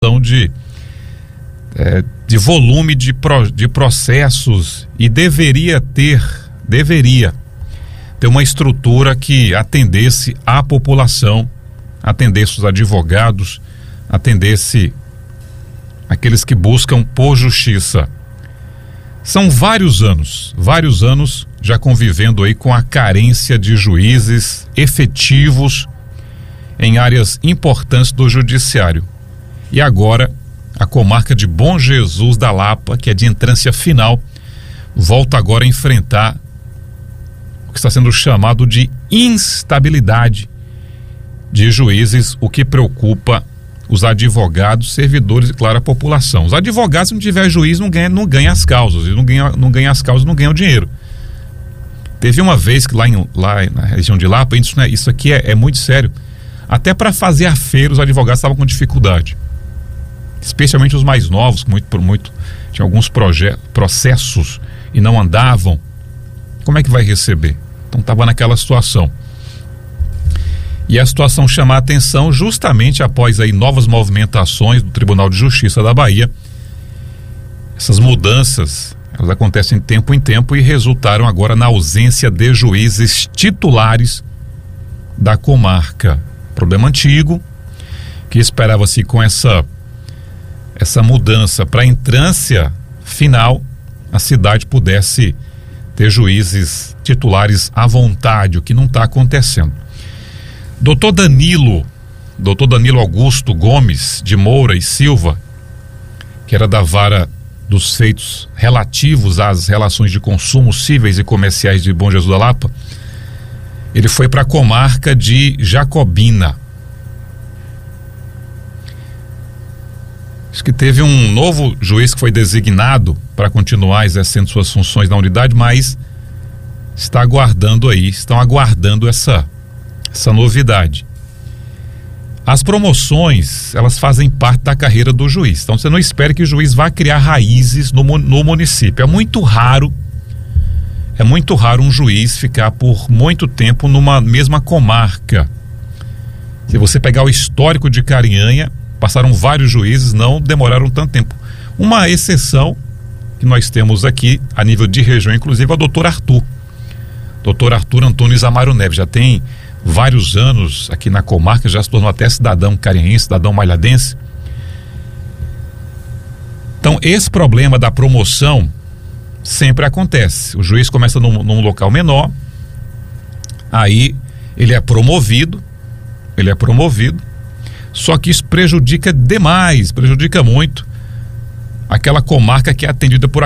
de volume de processos e deveria ter uma estrutura que atendesse a população, atendesse os advogados, atendesse aqueles que buscam por justiça. São vários anos já convivendo aí com a carência de juízes efetivos em áreas importantes do judiciário. E agora, a comarca de Bom Jesus da Lapa, que é de entrância final, volta agora a enfrentar o que está sendo chamado de instabilidade de juízes, o que preocupa os advogados, servidores e, claro, a população. Os advogados, se não tiver juiz, não ganha as causas, e não ganha as causas, não ganha o dinheiro. Teve uma vez que lá na região de Lapa, isso aqui é muito sério, até para fazer a feira os advogados estavam com dificuldade, especialmente os mais novos, tinha alguns processos e não andavam. Como é que vai receber? Então estava naquela situação. E a situação chama a atenção justamente após aí novas movimentações do Tribunal de Justiça da Bahia. Essas mudanças, elas acontecem de tempo em tempo e resultaram agora na ausência de juízes titulares da comarca. Problema antigo, que esperava-se com essa mudança para a entrância final, a cidade pudesse ter juízes titulares à vontade, o que não está acontecendo. Doutor Danilo Augusto Gomes de Moura e Silva, que era da vara dos feitos relativos às relações de consumo cíveis e comerciais de Bom Jesus da Lapa, ele foi para a comarca de Jacobina. Acho que teve um novo juiz que foi designado para continuar exercendo suas funções na unidade, mas estão aguardando essa novidade. As promoções, elas fazem parte da carreira do juiz. Então você não espere que o juiz vá criar raízes no município. É muito raro um juiz ficar por muito tempo numa mesma comarca. Se você pegar o histórico de Carinhanha, passaram vários juízes, não demoraram tanto tempo. Uma exceção que nós temos aqui, a nível de região, inclusive, é o doutor Arthur. Doutor Arthur Antunes Amaro Neves, já tem vários anos aqui na comarca, já se tornou até cidadão carinhense, cidadão malhadense. Então, esse problema da promoção sempre acontece. O juiz começa num local menor, aí ele é promovido, só que isso prejudica muito aquela comarca que é atendida por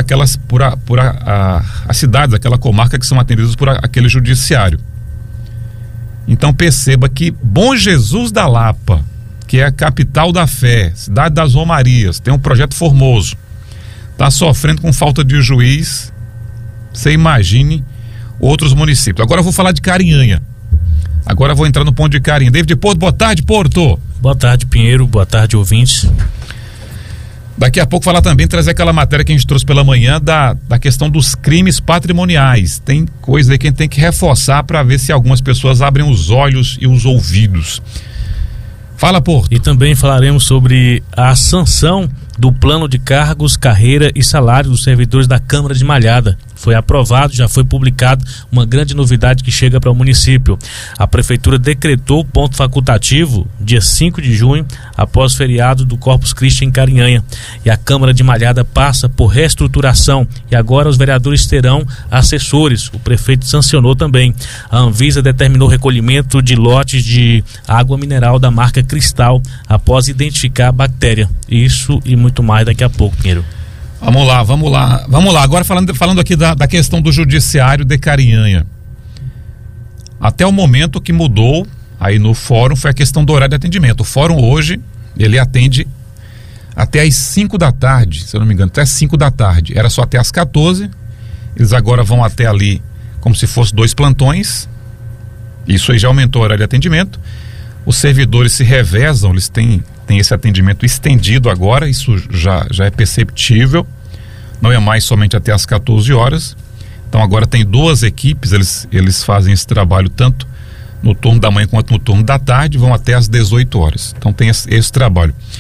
as cidades, aquela comarca que são atendidas por aquele judiciário. Então perceba que Bom Jesus da Lapa, que é a capital da fé, cidade das Romarias, tem um projeto formoso, está sofrendo com falta de juiz. Você imagine outros municípios. Agora eu vou falar de Carinhanha. Agora eu vou entrar no ponto de Carinhanha. David Porto, boa tarde, Porto. Boa tarde, Pinheiro, boa tarde, ouvintes. Daqui a pouco falar também, trazer aquela matéria que a gente trouxe pela manhã da questão dos crimes patrimoniais. Tem coisa aí que a gente tem que reforçar para ver se algumas pessoas abrem os olhos e os ouvidos. Fala, Porto. E também falaremos sobre a sanção do plano de cargos, carreira e salário dos servidores da Câmara de Malhada. Foi aprovado, já foi publicado, uma grande novidade que chega para o município. A Prefeitura decretou ponto facultativo dia 5 de junho, após feriado do Corpus Christi em Carinhanha. E a Câmara de Malhada passa por reestruturação e agora os vereadores terão assessores. O prefeito sancionou também. A Anvisa determinou o recolhimento de lotes de água mineral da marca Cristal após identificar a bactéria. Isso e muito mais daqui a pouco, Pinheiro. Vamos lá. Agora falando aqui da questão do judiciário de Carinhanha. Até o momento que mudou aí no fórum foi a questão do horário de atendimento. O fórum hoje, ele atende até às 5 da tarde, se eu não me engano, até às 5 da tarde. Era só até às 14. Eles agora vão até ali como se fosse 2 plantões. Isso aí já aumentou o horário de atendimento. Os servidores se revezam, eles têm esse atendimento estendido agora, isso já é perceptível, não é mais somente até às 14 horas. Então agora tem 2 equipes, eles fazem esse trabalho tanto no turno da manhã quanto no turno da tarde, vão até às 18 horas. Então tem esse trabalho.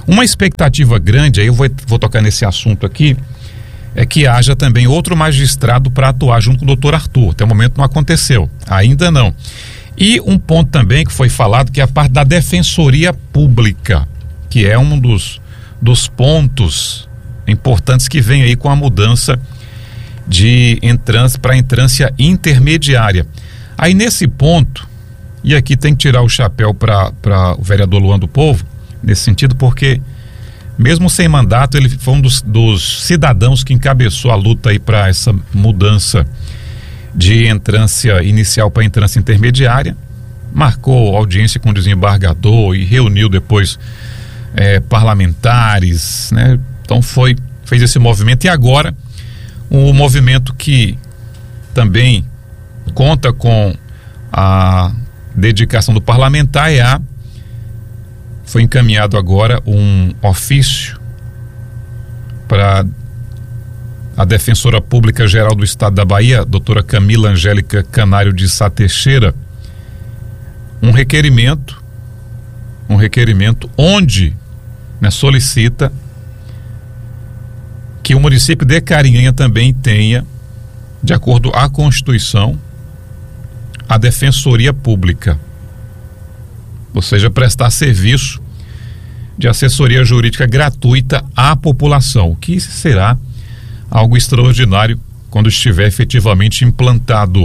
Uma expectativa grande, aí eu vou tocar nesse assunto aqui, é que haja também outro magistrado para atuar junto com o doutor Arthur. Até o momento não aconteceu, ainda não. E um ponto também que foi falado, que é a parte da Defensoria Pública, que é um dos pontos importantes que vem aí com a mudança de entrância para entrância intermediária. Aí nesse ponto, e aqui tem que tirar o chapéu para o vereador Luan do Povo, nesse sentido, porque mesmo sem mandato, ele foi um dos cidadãos que encabeçou a luta aí para essa mudança de entrância inicial para entrância intermediária, marcou audiência com o desembargador e reuniu depois parlamentares, né? Então fez esse movimento, e agora um movimento que também conta com a dedicação do parlamentar foi encaminhado agora um ofício para a Defensora Pública Geral do Estado da Bahia, doutora Camila Angélica Canário de Sá Teixeira, um requerimento onde, né, solicita que o município de Carinhanha também tenha, de acordo com a Constituição, a Defensoria Pública, ou seja, prestar serviço de assessoria jurídica gratuita à população, o que será algo extraordinário quando estiver efetivamente implantado.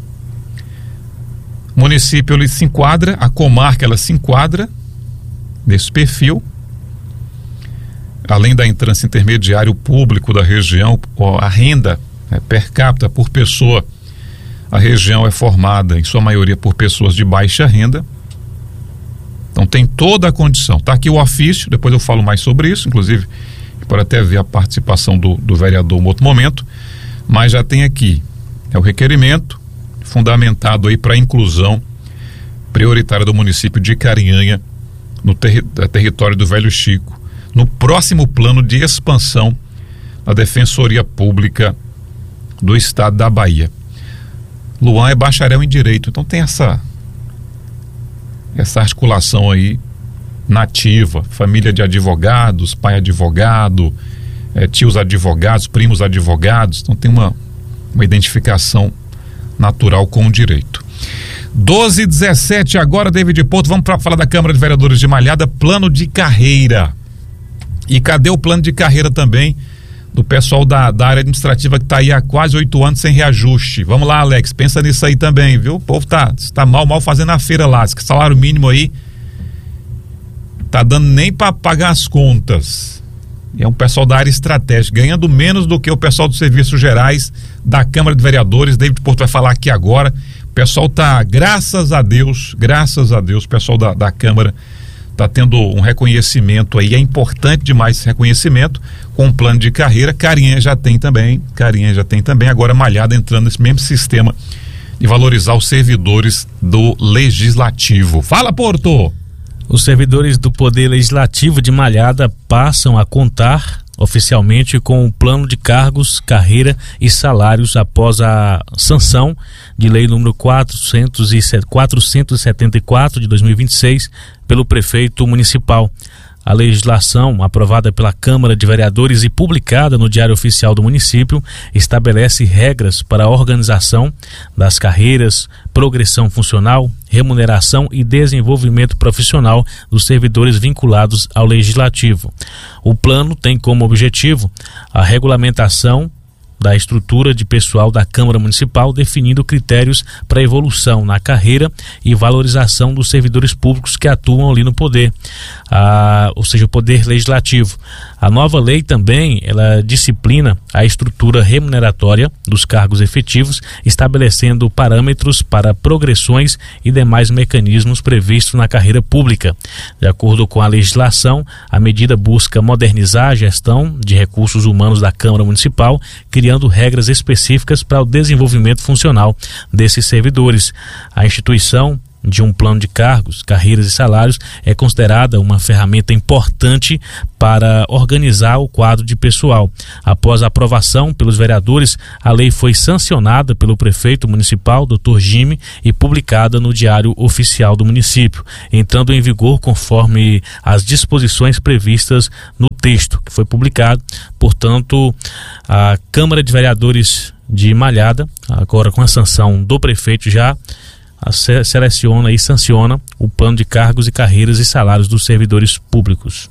O município ele se enquadra, a comarca ela se enquadra nesse perfil, além da entrância intermediária, o público da região, a renda per capita por pessoa, a região é formada em sua maioria por pessoas de baixa renda. Então tem toda a condição. Está aqui o ofício, depois eu falo mais sobre isso, inclusive pode até ver a participação do vereador em outro momento, mas já tem aqui, o requerimento fundamentado aí para a inclusão prioritária do município de Carinhanha no território do Velho Chico, no próximo plano de expansão da Defensoria Pública do Estado da Bahia. Luan é bacharel em Direito, então tem essa articulação aí nativa, família de advogados, pai advogado, tios advogados, primos advogados, então tem uma identificação natural com o direito. 12h17 agora, David Porto, vamos para falar da Câmara de Vereadores de Malhada, plano de carreira. E cadê o plano de carreira também do pessoal da área administrativa que está aí há quase 8 anos sem reajuste? Vamos lá, Alex, pensa nisso aí também, viu? O povo tá mal fazendo a feira lá, esse salário mínimo aí tá dando nem para pagar as contas. É um pessoal da área estratégica, ganhando menos do que o pessoal dos serviços gerais da Câmara de Vereadores. David Porto vai falar aqui agora. O pessoal tá, graças a Deus, o pessoal da Câmara tá tendo um reconhecimento aí, é importante demais esse reconhecimento, com um plano de carreira. Carinhanha já tem também, agora Malhada entrando nesse mesmo sistema de valorizar os servidores do Legislativo. Fala, Porto! Os servidores do Poder Legislativo de Malhada passam a contar oficialmente com o plano de cargos, carreira e salários após a sanção de lei número 474 de 2026 pelo prefeito municipal. A legislação, aprovada pela Câmara de Vereadores e publicada no Diário Oficial do município, estabelece regras para a organização das carreiras, progressão funcional, remuneração e desenvolvimento profissional dos servidores vinculados ao Legislativo. O plano tem como objetivo a regulamentação da estrutura de pessoal da Câmara Municipal, definindo critérios para evolução na carreira e valorização dos servidores públicos que atuam ali no poder, ou seja, o poder legislativo. A nova lei também, ela disciplina a estrutura remuneratória dos cargos efetivos, estabelecendo parâmetros para progressões e demais mecanismos previstos na carreira pública. De acordo com a legislação, a medida busca modernizar a gestão de recursos humanos da Câmara Municipal, criando regras específicas para o desenvolvimento funcional desses servidores. A instituição, de um plano de cargos, carreiras e salários é considerada uma ferramenta importante para organizar o quadro de pessoal. Após a aprovação pelos vereadores, a lei foi sancionada pelo prefeito municipal, Dr. Jimmy, e publicada no Diário Oficial do município, entrando em vigor conforme as disposições previstas no texto que foi publicado. Portanto, a Câmara de Vereadores de Malhada, agora com a sanção do prefeito, já seleciona e sanciona o plano de cargos e carreiras e salários dos servidores públicos.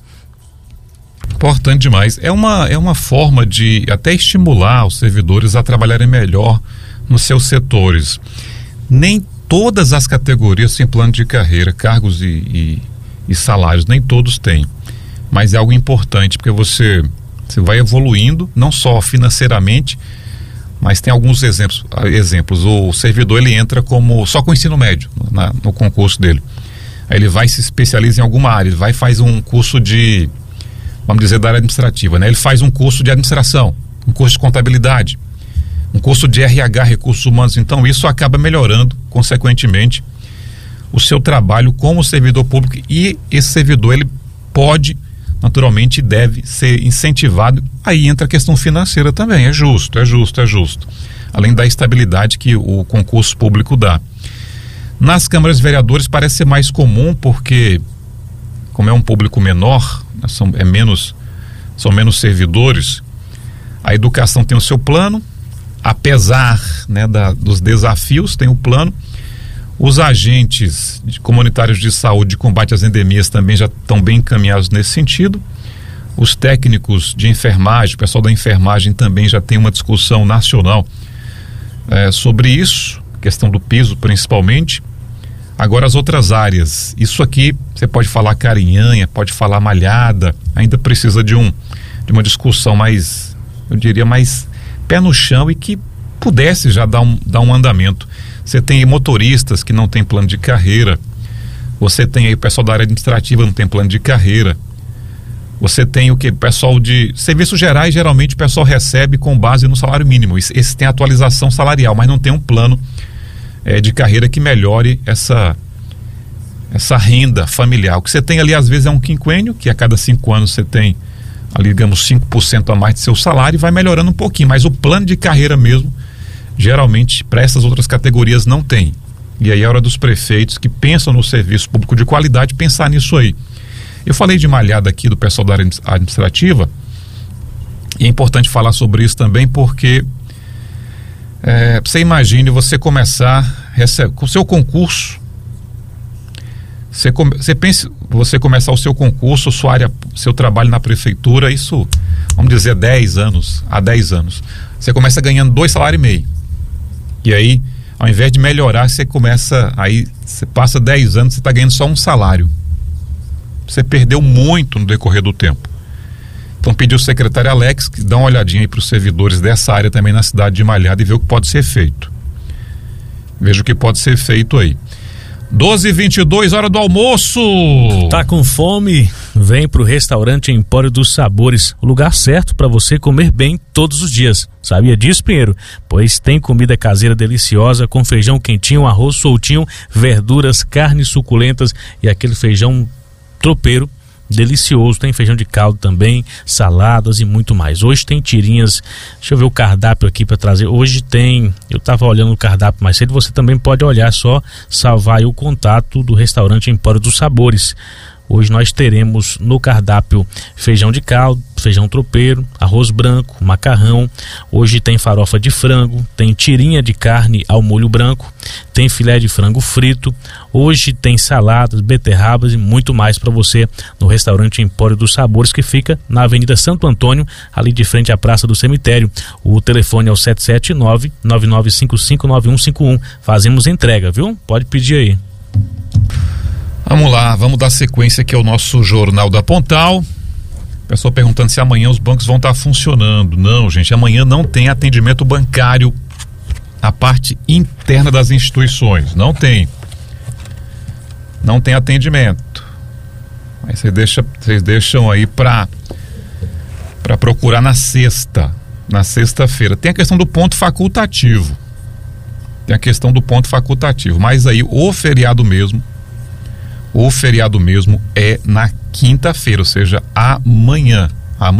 Importante demais. É uma forma de até estimular os servidores a trabalharem melhor nos seus setores. Nem todas as categorias têm plano de carreira, cargos e salários, nem todos têm. Mas é algo importante, porque você vai evoluindo, não só financeiramente, mas tem alguns exemplos. O servidor, ele entra só com o ensino médio no concurso dele. Aí ele vai se especializa em alguma área, ele vai faz um curso de, vamos dizer, da área administrativa, né? Ele faz um curso de administração, um curso de contabilidade, um curso de RH, recursos humanos. Então isso acaba melhorando, consequentemente, o seu trabalho como servidor público, e esse servidor, ele pode, naturalmente, deve ser incentivado. Aí entra a questão financeira também, é justo. Além da estabilidade que o concurso público dá. Nas câmaras de vereadores parece ser mais comum, porque como é um público menor, são menos servidores, a educação tem o seu plano, apesar, né, dos desafios, tem o plano. Os agentes comunitários de saúde de combate às endemias também já estão bem encaminhados nesse sentido. Os técnicos de enfermagem, o pessoal da enfermagem também já tem uma discussão nacional sobre isso, questão do piso principalmente. Agora as outras áreas, isso aqui você pode falar Carinhanha, pode falar Malhada, ainda precisa de uma discussão mais, eu diria, mais pé no chão, e que pudesse já dar um andamento. Você tem motoristas que não tem plano de carreira, você tem aí o pessoal da área administrativa não tem plano de carreira, você tem o pessoal de serviços gerais, geralmente o pessoal recebe com base no salário mínimo, esse tem atualização salarial, mas não tem um plano de carreira que melhore essa renda familiar. O que você tem ali às vezes é um quinquênio, que a cada 5 anos você tem ali, digamos, 5% a mais de seu salário, e vai melhorando um pouquinho, mas o plano de carreira mesmo, geralmente, para essas outras categorias não tem. E aí é hora dos prefeitos que pensam no serviço público de qualidade pensar nisso aí. Eu falei de Malhada aqui, do pessoal da área administrativa, e é importante falar sobre isso também, porque você imagine você começar com o seu concurso, você começar o seu concurso, sua área, seu trabalho na prefeitura, isso, vamos dizer, há 10 anos. Você começa ganhando 2,5 salários. E aí, ao invés de melhorar, você passa 10 anos, você está ganhando só 1 salário. Você perdeu muito no decorrer do tempo. Então pediu o secretário Alex que dá uma olhadinha aí para os servidores dessa área também na cidade de Malhada e ver o que pode ser feito. Veja o que pode ser feito aí. 12h22, hora do almoço. Tá com fome? Vem pro restaurante Empório dos Sabores, o lugar certo para você comer bem todos os dias. Sabia disso, Pinheiro? Pois tem comida caseira deliciosa, com feijão quentinho, arroz soltinho, verduras, carnes suculentas e aquele feijão tropeiro delicioso. Tem feijão de caldo também, saladas e muito mais. Hoje tem tirinhas, deixa eu ver o cardápio aqui para trazer. Hoje tem, eu tava olhando o cardápio mais cedo, você também pode olhar, só salvar aí o contato do restaurante Empório dos Sabores. Hoje nós teremos no cardápio feijão de caldo, feijão tropeiro, arroz branco, macarrão. Hoje tem farofa de frango, tem tirinha de carne ao molho branco, tem filé de frango frito. Hoje tem saladas, beterrabas e muito mais para você no restaurante Empório dos Sabores, que fica na Avenida Santo Antônio, ali de frente à Praça do Cemitério. O telefone é o 779-9955-9151. Fazemos entrega, viu? Pode pedir aí. Vamos lá, vamos dar sequência aqui ao nosso Jornal da Pontal. Pessoal perguntando se amanhã os bancos vão estar funcionando. Não, gente, amanhã não tem atendimento bancário, a parte interna das instituições. Não tem atendimento. Aí vocês deixam aí para procurar na sexta-feira. Tem a questão do ponto facultativo. Tem a questão do ponto facultativo, mas aí o feriado mesmo é na quinta-feira, ou seja, amanhã.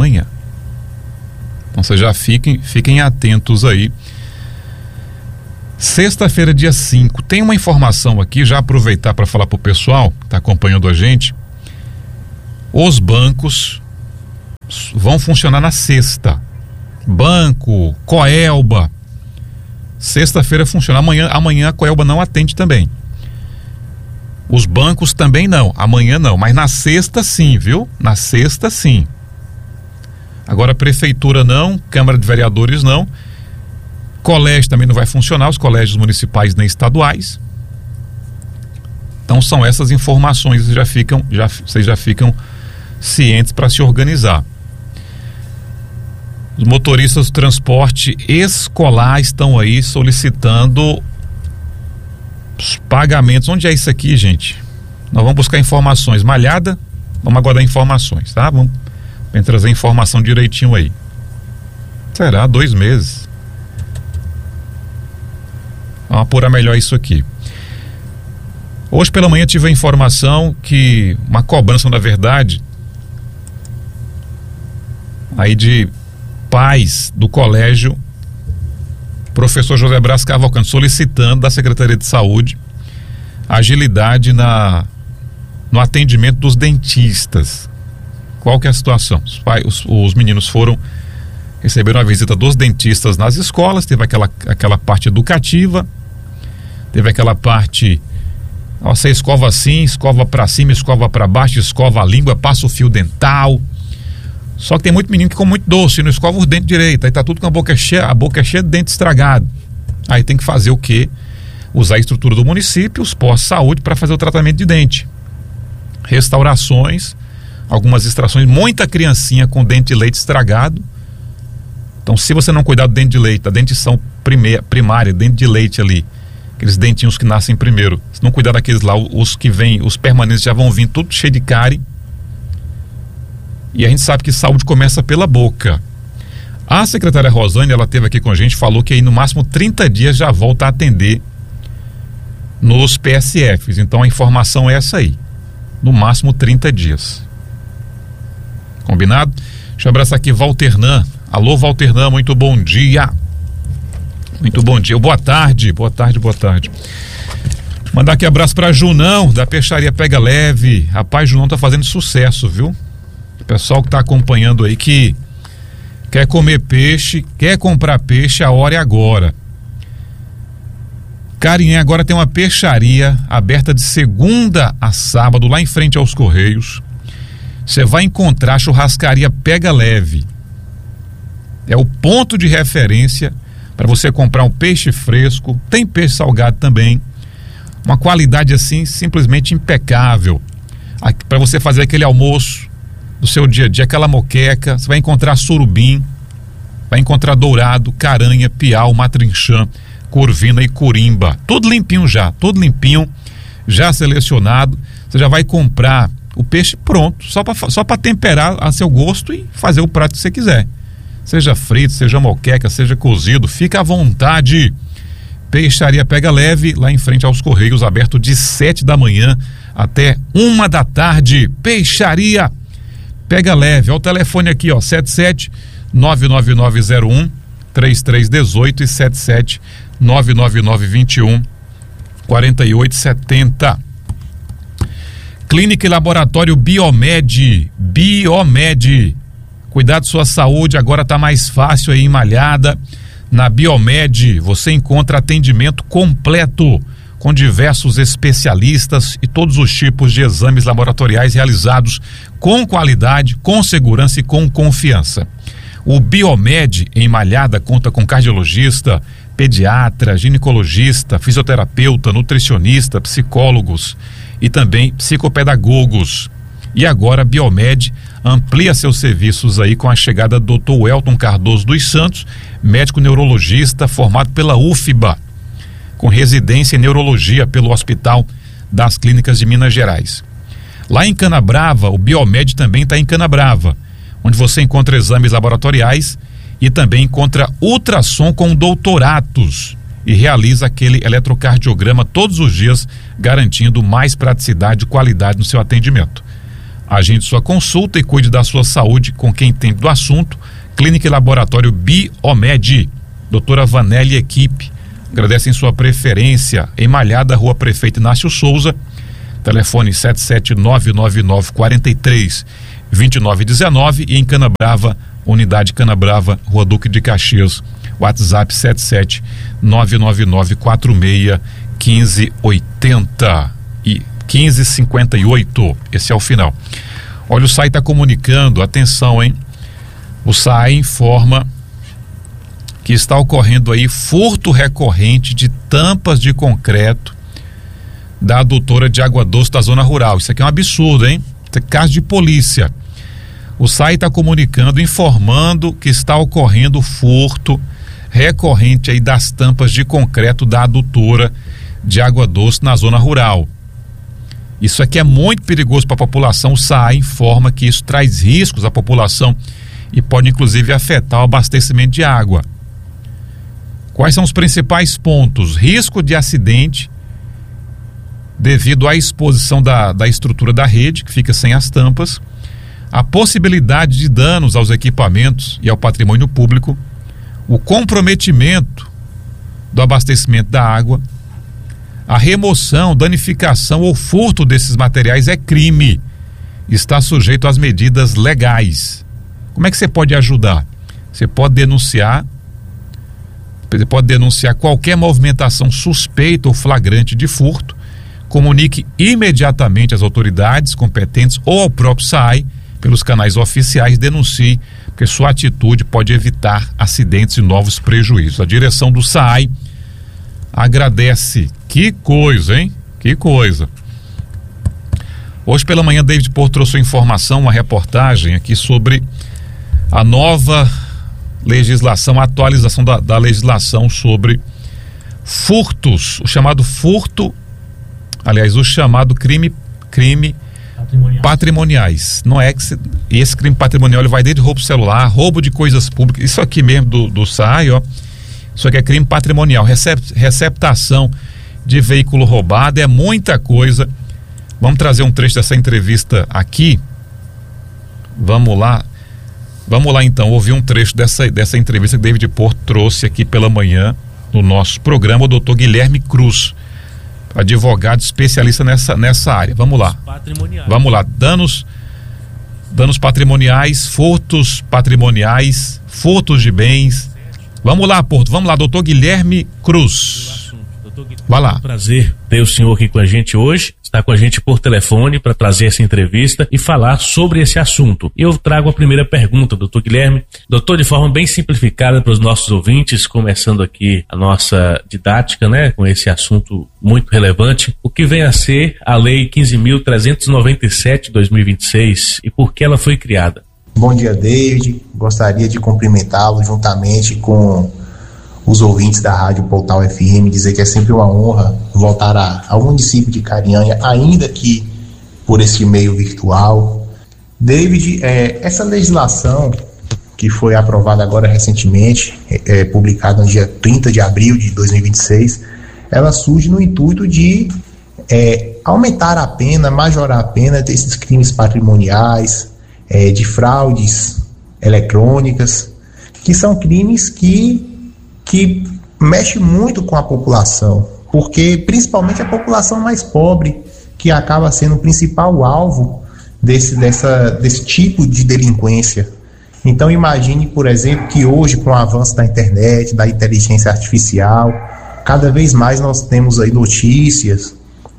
Então vocês já fiquem atentos aí. Sexta-feira, dia 5, tem uma informação aqui, já aproveitar para falar para o pessoal que está acompanhando a gente. Os bancos vão funcionar na sexta. Banco, Coelba, sexta-feira funciona. Amanhã a Coelba não atende também. Os bancos também não, amanhã não, mas na sexta sim, viu? Na sexta sim. Agora prefeitura não, Câmara de Vereadores não. Colégio também não vai funcionar, os colégios municipais nem estaduais. Então são essas informações, vocês já ficam cientes para se organizar. Os motoristas do transporte escolar estão aí solicitando os pagamentos. Onde é isso aqui, gente? Nós vamos buscar informações. Malhada, vamos aguardar informações, tá? Vamos trazer informação direitinho aí. Será 2 meses? Vamos apurar melhor isso aqui. Hoje pela manhã tive a informação que uma cobrança, na verdade, aí de pais do colégio Professor José Braz Cavalcante, solicitando da Secretaria de Saúde agilidade no atendimento dos dentistas. Qual que é a situação? Os meninos receberam a visita dos dentistas nas escolas, teve aquela parte educativa, teve aquela parte, você escova assim, escova para cima, escova para baixo, escova a língua, passa o fio dental. Só que tem muito menino que come muito doce, não escova os dentes direito, aí tá tudo com a boca cheia de dente estragado. Aí tem que fazer o quê? Usar a estrutura do município, os postos de saúde para fazer o tratamento de dente. Restaurações, algumas extrações, muita criancinha com dente de leite estragado. Então, se você não cuidar do dente de leite, da dentição primária, dente de leite ali, aqueles dentinhos que nascem primeiro, se não cuidar daqueles lá, os que vêm, os permanentes já vão vir tudo cheio de cárie. E a gente sabe que saúde começa pela boca. A secretária Rosane, ela esteve aqui com a gente, falou que aí no máximo 30 dias já volta a atender nos PSFs. Então a informação é essa aí. No máximo 30 dias. Combinado? Deixa eu abraçar aqui Valternan. Alô, Valternan, muito bom dia. Muito bom dia. Boa tarde. Mandar aqui abraço pra Junão, da Peixaria Pega Leve. Rapaz, Junão tá fazendo sucesso, viu? Pessoal que está acompanhando aí, que quer comer peixe, quer comprar peixe, a hora é agora. Carinhém agora tem uma peixaria aberta de segunda a sábado, lá em frente aos Correios. Você vai encontrar a churrascaria Pega Leve. É o ponto de referência para você comprar um peixe fresco, tem peixe salgado também. Uma qualidade assim, simplesmente impecável. Para você fazer aquele almoço do seu dia a dia, aquela moqueca, você vai encontrar surubim, vai encontrar dourado, caranha, piau, matrinchã, corvina e corimba, tudo limpinho, já selecionado. Você já vai comprar o peixe pronto, só para temperar a seu gosto e fazer o prato que você quiser, seja frito, seja moqueca, seja cozido, fica à vontade. Peixaria Pega Leve, lá em frente aos Correios, aberto de 7 da manhã até 1 da tarde. Peixaria Pega Leve, ó, o telefone aqui, ó, 77-99901-3318 e 77-99921-4870. Clínica e Laboratório Biomed. Cuidar de sua saúde agora tá mais fácil aí em Malhada. Na Biomed você encontra atendimento completo com diversos especialistas e todos os tipos de exames laboratoriais realizados com qualidade, com segurança e com confiança. O Biomed em Malhada conta com cardiologista, pediatra, ginecologista, fisioterapeuta, nutricionista, psicólogos e também psicopedagogos. E agora a Biomed amplia seus serviços aí com a chegada do Dr. Welton Cardoso dos Santos, médico neurologista formado pela UFBA, com residência em neurologia pelo Hospital das Clínicas de Minas Gerais. Lá em Canabrava, o Biomed também está em Canabrava, onde você encontra exames laboratoriais e também encontra ultrassom com doutoratos e realiza aquele eletrocardiograma todos os dias, garantindo mais praticidade e qualidade no seu atendimento. Agende sua consulta e cuide da sua saúde com quem entende do assunto. Clínica e Laboratório Biomed. Doutora Vanelli e equipe agradecem sua preferência. Em Malhada, Rua Prefeito Inácio Souza. Telefone 77999432919 e em Canabrava, Unidade Canabrava, Rua Duque de Caxias. WhatsApp 77999461580 e 1558. Esse é o final. Olha, o SAI está comunicando, atenção, hein? O SAI informa que está ocorrendo aí furto recorrente de tampas de concreto da adutora de Água Doce da zona rural. Isso aqui é um absurdo, hein? Isso é caso de polícia. O SAI está comunicando, informando que está ocorrendo furto recorrente aí das tampas de concreto da adutora de Água Doce na zona rural. Isso aqui é muito perigoso para a população. O SAI informa que isso traz riscos à população e pode inclusive afetar o abastecimento de água. Quais são os principais pontos? Risco de acidente devido à exposição da estrutura da rede, que fica sem as tampas, a possibilidade de danos aos equipamentos e ao patrimônio público, o comprometimento do abastecimento da água, a remoção, danificação ou furto desses materiais é crime, está sujeito às medidas legais. Como é que você pode ajudar? Você pode denunciar qualquer movimentação suspeita ou flagrante de furto, comunique imediatamente às autoridades competentes ou ao próprio SAI pelos canais oficiais, denuncie, porque sua atitude pode evitar acidentes e novos prejuízos. A direção do SAI agradece. Que coisa, hein? Que coisa. Hoje pela manhã, David Porto trouxe uma informação, uma reportagem aqui sobre a nova legislação, a atualização da legislação sobre furtos, o chamado crime patrimoniais. Não é que esse crime patrimonial ele vai desde roubo celular, roubo de coisas públicas, isso aqui mesmo do SAI, ó, isso aqui é crime patrimonial, receptação de veículo roubado, é muita coisa. Vamos trazer um trecho dessa entrevista aqui. Vamos lá então, ouvir um trecho dessa entrevista que David Porto trouxe aqui pela manhã no nosso programa, o doutor Guilherme Cruz, advogado especialista nessa área. Vamos lá. Danos patrimoniais, furtos patrimoniais, furtos de bens. Vamos lá, Porto, vamos lá, doutor Guilherme Cruz. Vai lá. É um prazer ter o senhor aqui com a gente hoje, está com a gente por telefone para trazer essa entrevista e falar sobre esse assunto. Eu trago a primeira pergunta, doutor Guilherme. Doutor, de forma bem simplificada para os nossos ouvintes, começando aqui a nossa didática, né, com esse assunto muito relevante, o que vem a ser a Lei 15.397 de 2026 e por que ela foi criada? Bom dia, David. Gostaria de cumprimentá-lo juntamente com os ouvintes da Rádio Portal FM, dizer que é sempre uma honra voltar ao município de Carinhanha, ainda que por esse meio virtual. David, essa legislação que foi aprovada agora recentemente, publicada no dia 30 de abril de 2026, ela surge no intuito de aumentar a pena, majorar a pena desses crimes patrimoniais, de fraudes eletrônicas, que são crimes que mexe muito com a população, porque principalmente a população mais pobre, que acaba sendo o principal alvo desse tipo de delinquência. Então imagine, por exemplo, que hoje, com o avanço da internet, da inteligência artificial, cada vez mais nós temos aí notícias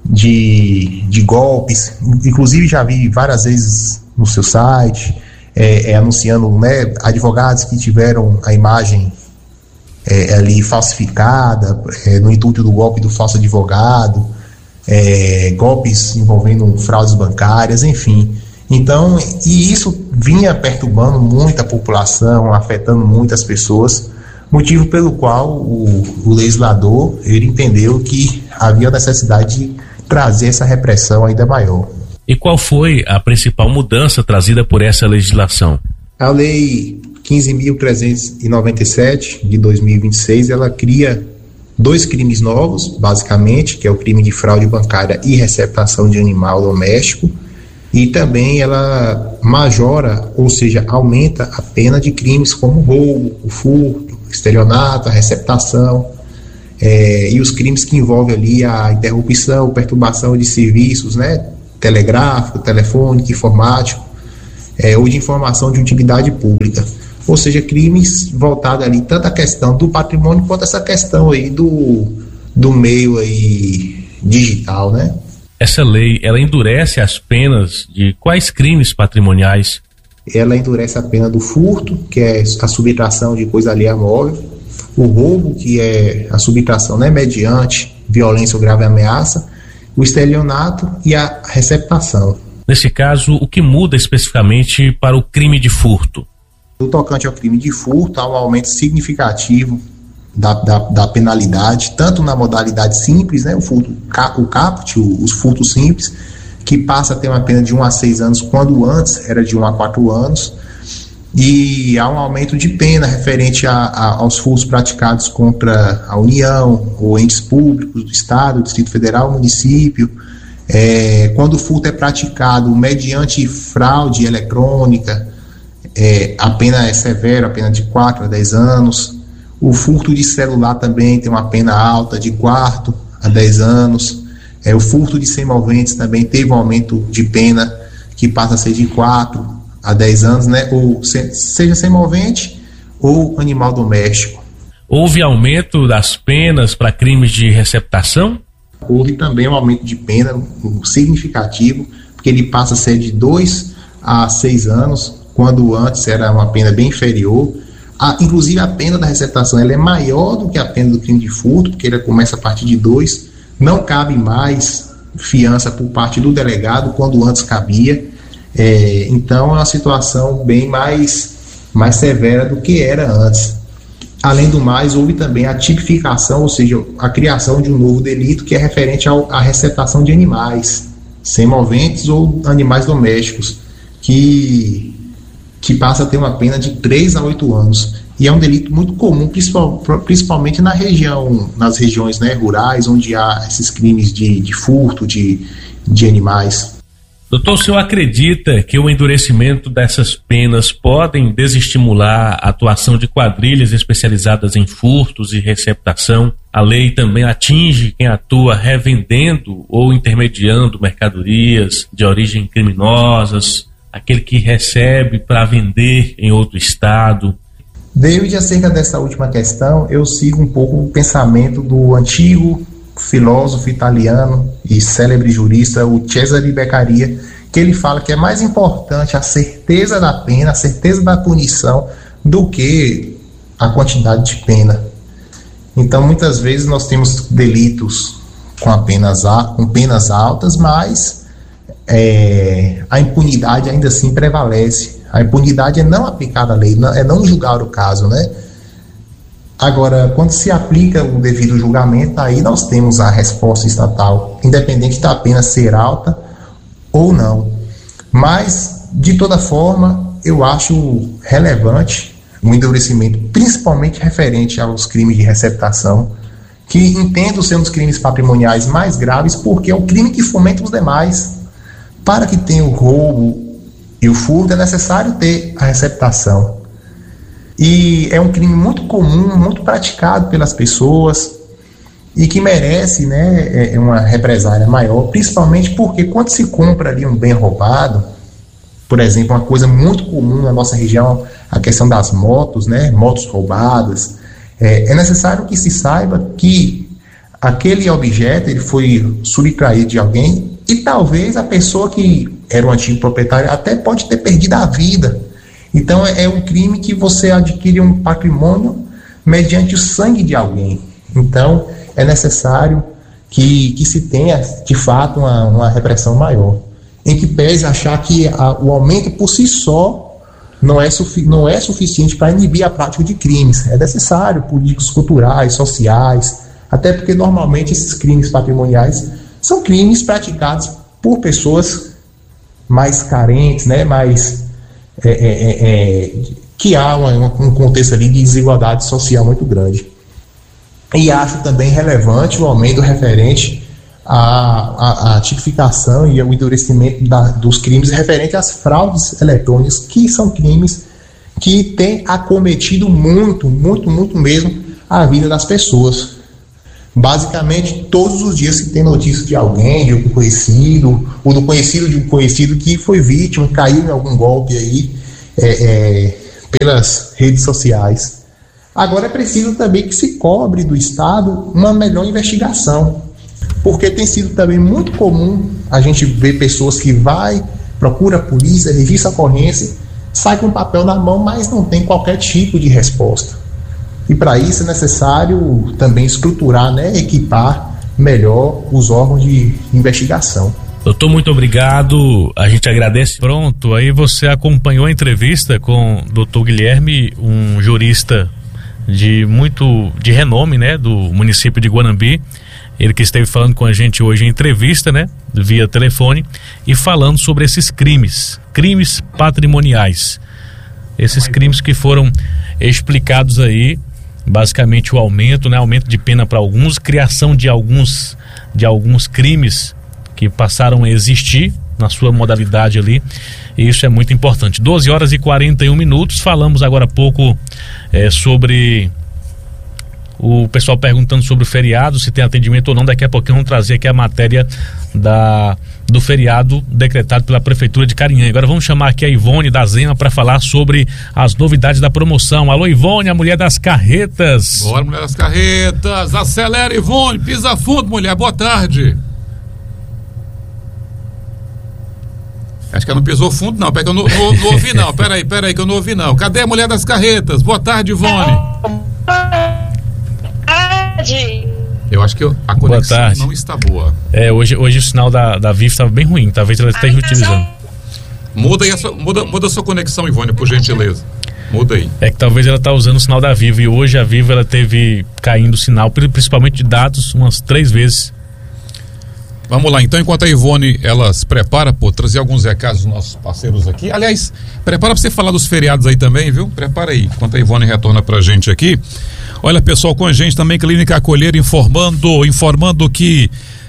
de golpes, inclusive já vi várias vezes no seu site, anunciando, né, advogados que tiveram a imagem ali falsificada, no intuito do golpe do falso advogado, golpes envolvendo fraudes bancárias, enfim. Então, e isso vinha perturbando muito a população, afetando muitas pessoas, motivo pelo qual o legislador, ele entendeu que havia necessidade de trazer essa repressão ainda maior. E qual foi a principal mudança trazida por essa legislação? A Lei 15.397 de 2026, ela cria 2 crimes novos, basicamente, que é o crime de fraude bancária e receptação de animal doméstico, e também ela majora, ou seja, aumenta a pena de crimes como o roubo, o furto, o estelionato, a receptação, e os crimes que envolvem ali a interrupção, perturbação de serviços, né, telegráfico, telefônico, informático, ou de informação de utilidade pública. Ou seja, crimes voltados ali tanto à questão do patrimônio quanto essa questão aí do meio aí digital, né? Essa lei, ela endurece as penas de quais crimes patrimoniais? Ela endurece a pena do furto, que é a subtração de coisa alheia móvel, o roubo, que é a subtração, né, mediante violência ou grave ameaça, o estelionato e a receptação. Nesse caso, o que muda especificamente para o crime de furto? No tocante ao crime de furto, há um aumento significativo da penalidade, tanto na modalidade simples, né, o caput, os furtos simples, que passa a ter uma pena de 1 a 6 anos, quando antes era de 1 a 4 anos, e há um aumento de pena referente aos furtos praticados contra a União, ou entes públicos do Estado, Distrito Federal, município, quando o furto é praticado mediante fraude eletrônica, a pena é severa, a pena de 4 a 10 anos. O furto de celular também tem uma pena alta, de 4 a 10 anos. O furto de semoventes também teve um aumento de pena que passa a ser de 4 a 10 anos, né? Ou seja semovente ou animal doméstico. Houve aumento das penas para crimes de receptação? Houve também um aumento de pena significativo, porque ele passa a ser de 2 a 6 anos, quando antes era uma pena bem inferior. Inclusive a pena da receptação ela é maior do que a pena do crime de furto, porque ela começa a partir de 2, não cabe mais fiança por parte do delegado, quando antes cabia. Então é uma situação bem mais severa do que era antes. Além do mais, houve também a tipificação, ou seja, a criação de um novo delito que é referente à receptação de animais, semoventes ou animais domésticos, que passa a ter uma pena de 3 a 8 anos. E é um delito muito comum, principalmente nas regiões, né, rurais, onde há esses crimes de furto de animais. Doutor, o senhor acredita que o endurecimento dessas penas podem desestimular a atuação de quadrilhas especializadas em furtos e receptação? A lei também atinge quem atua revendendo ou intermediando mercadorias de origem criminosas, aquele que recebe para vender em outro estado. David, acerca dessa última questão, eu sigo um pouco o pensamento do antigo filósofo italiano e célebre jurista, o Cesare Beccaria, que ele fala que é mais importante a certeza da pena, a certeza da punição, do que a quantidade de pena. Então, muitas vezes nós temos delitos com penas altas, mas a impunidade ainda assim prevalece. A impunidade é não aplicar a lei, é não julgar o caso, né? Agora, quando se aplica o devido julgamento, aí nós temos a resposta estatal, independente da pena ser alta ou não. Mas, de toda forma, eu acho relevante o endurecimento, principalmente referente aos crimes de receptação, que entendo ser um dos crimes patrimoniais mais graves, porque é o crime que fomenta os demais. Para que tenha o roubo e o furto, é necessário ter a receptação. E é um crime muito comum, muito praticado pelas pessoas e que merece, né, uma represália maior, principalmente porque quando se compra ali um bem roubado, por exemplo, uma coisa muito comum na nossa região, a questão das motos, né, motos roubadas, é necessário que se saiba que aquele objeto ele foi subtraído de alguém e talvez a pessoa que era o antigo proprietário até pode ter perdido a vida. Então é um crime que você adquire um patrimônio mediante o sangue de alguém. Então é necessário que se tenha de fato uma repressão maior, em que pese achar que o aumento por si só não é suficiente para inibir a prática de crimes. É necessário políticas culturais, sociais, até porque normalmente esses crimes patrimoniais são crimes praticados por pessoas mais carentes, né, mais que há um contexto ali de desigualdade social muito grande. E acho também relevante o aumento referente à tipificação e ao endurecimento dos crimes referentes às fraudes eletrônicas, que são crimes que têm acometido muito mesmo a vida das pessoas. Basicamente, todos os dias se tem notícia de alguém, de um conhecido, ou do conhecido de um conhecido que foi vítima, caiu em algum golpe aí pelas redes sociais. Agora é preciso também que se cobre do Estado uma melhor investigação, porque tem sido também muito comum a gente ver pessoas que procura a polícia, registra a ocorrência, sai com o papel na mão, mas não tem qualquer tipo de resposta. E para isso é necessário também estruturar, equipar melhor os órgãos de investigação. Doutor, muito obrigado, a gente agradece. Pronto, aí você acompanhou a entrevista com o doutor Guilherme, um jurista de renome, do município de Guanambi. Ele que esteve falando com a gente hoje em entrevista, via telefone, e falando sobre esses crimes patrimoniais. Esses crimes que foram explicados aí, basicamente o aumento de pena para alguns, criação de alguns crimes que passaram a existir na sua modalidade ali, e isso é muito importante. 12h41, falamos agora há pouco sobre o pessoal perguntando sobre o feriado, se tem atendimento ou não. Daqui a pouquinho vamos trazer aqui a matéria do feriado decretado pela Prefeitura de Carinhã. Agora vamos chamar aqui a Ivone da Zema para falar sobre as novidades da promoção. Alô, Ivone, a mulher das carretas. Bora, mulher das carretas, acelera, Ivone, pisa fundo, mulher, boa tarde. Acho que ela não pisou fundo, não. Pera que eu não ouvi, não. Peraí, que eu não ouvi, não. Cadê a mulher das carretas? Boa tarde, Ivone. Eu acho que a conexão não está boa. Hoje o sinal da Vivo estava bem ruim. Talvez ela esteja utilizando. Muda a sua conexão, Ivone, por gentileza. Muda aí. É que talvez ela está usando o sinal da Vivo. E hoje a Vivo ela teve caindo o sinal, principalmente de dados, umas 3 vezes. Vamos lá, então, enquanto a Ivone ela se prepara, trazer alguns recados dos nossos parceiros aqui. Aliás, prepara para você falar dos feriados aí também, viu? Prepara aí, enquanto a Ivone retorna pra gente aqui. Olha, pessoal, com a gente também, Clínica Acolher, informando que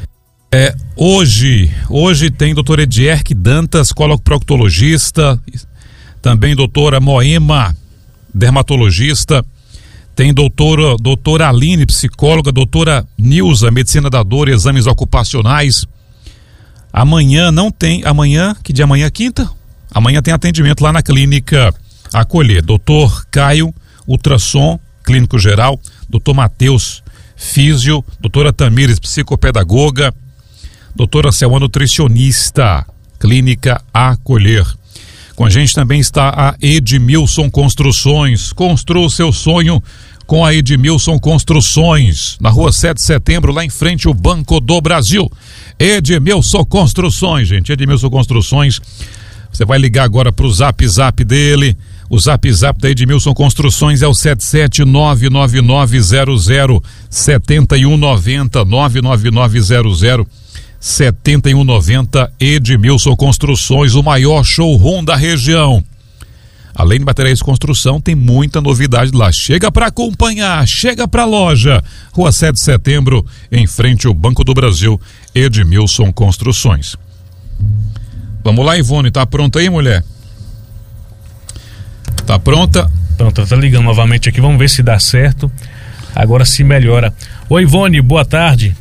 hoje tem doutora Edierque Dantas, coloproctologista, também doutora Moema, dermatologista, tem doutora Aline, psicóloga, doutora Nilza, medicina da dor e exames ocupacionais. Amanhã não tem, que dia amanhã? Quinta? Amanhã tem atendimento lá na Clínica Acolher. Doutor Caio, ultrassom, clínico geral, doutor Matheus, físio, doutora Tamires, psicopedagoga, doutora Selma, nutricionista, Clínica Acolher. Com a gente também está a Edmilson Construções. Construa o seu sonho com a Edmilson Construções, na rua 7 de setembro, lá em frente ao Banco do Brasil. Edmilson Construções, gente, Edmilson Construções. Você vai ligar agora para o zap dele. O zap da Edmilson Construções é o 77999007190, 999007190. Edmilson Construções, o maior showroom da região. Além de materiais de construção, tem muita novidade lá. Chega para acompanhar, chega para a loja. Rua 7 de setembro, em frente ao Banco do Brasil. Edmilson Construções. Vamos lá, Ivone, tá pronta aí, mulher? Tá pronta? Pronto, tá ligando novamente aqui, vamos ver se dá certo. Agora se melhora. Oi, Ivone, boa tarde.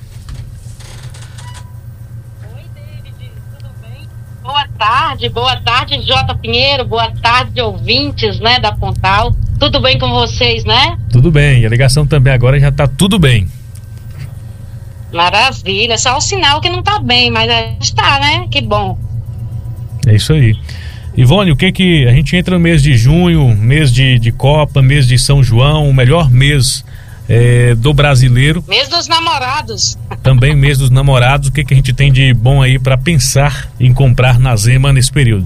Oi, David, tudo bem? Boa tarde, J. Pinheiro, boa tarde, ouvintes, da Pontal. Tudo bem com vocês, né? Tudo bem, a ligação também agora já tá tudo bem. Maravilha, só o sinal que não tá bem, mas está, né? Que bom. É isso aí. Ivone, o que a gente entra no mês de junho, mês de Copa, mês de São João, o melhor mês do brasileiro. Mês dos namorados. Também mês dos namorados. O que a gente tem de bom aí para pensar em comprar na Zema nesse período?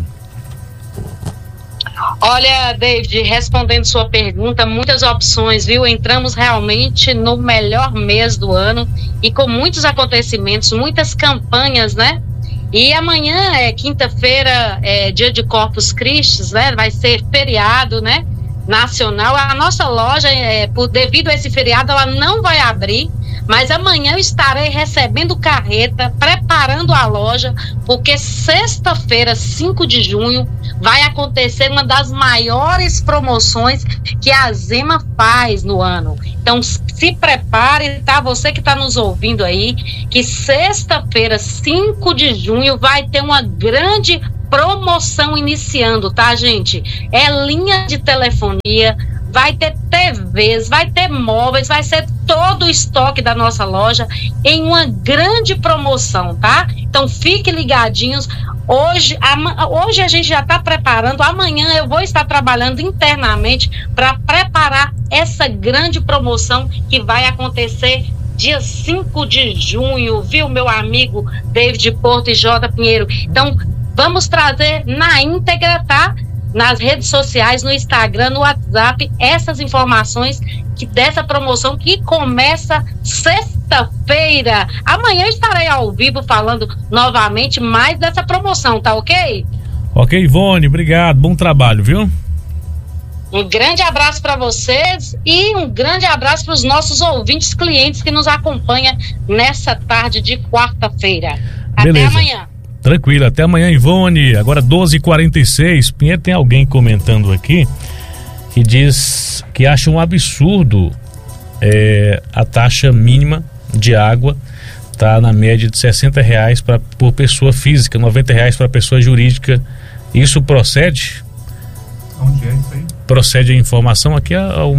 Olha, David, respondendo sua pergunta, muitas opções, viu? Entramos realmente no melhor mês do ano e com muitos acontecimentos, muitas campanhas, né? E amanhã quinta-feira, dia de Corpus Christi, né? Vai ser feriado, né? nacional. A nossa loja, devido a esse feriado, ela não vai abrir, mas amanhã eu estarei recebendo carreta, preparando a loja, porque sexta-feira, 5 de junho, vai acontecer uma das maiores promoções que a Zema faz no ano. Então, se prepare, tá? Você que está nos ouvindo aí, que sexta-feira, 5 de junho, vai ter uma grande promoção iniciando, tá, gente? É linha de telefonia, vai ter TVs, vai ter móveis, vai ser todo o estoque da nossa loja em uma grande promoção, tá? Então fiquem ligadinhos. Hoje a gente já está preparando, amanhã eu vou estar trabalhando internamente para preparar essa grande promoção que vai acontecer dia 5 de junho, viu, meu amigo David Porto e J. Pinheiro? Então, vamos trazer na íntegra, tá? Nas redes sociais, no Instagram, no WhatsApp, essas informações dessa promoção que começa sexta-feira. Amanhã estarei ao vivo falando novamente mais dessa promoção, tá ok? Ok, Ivone, obrigado, bom trabalho, viu? Um grande abraço para vocês e um grande abraço para os nossos ouvintes, clientes que nos acompanham nessa tarde de quarta-feira. Até amanhã. Tranquilo, até amanhã, Ivone. Agora 12h46. Pinheiro, tem alguém comentando aqui que diz que acha um absurdo a taxa mínima de água tá na média de R$60 por pessoa física, R$90 para pessoa jurídica. Isso procede? Onde é isso aí? Procede a informação aqui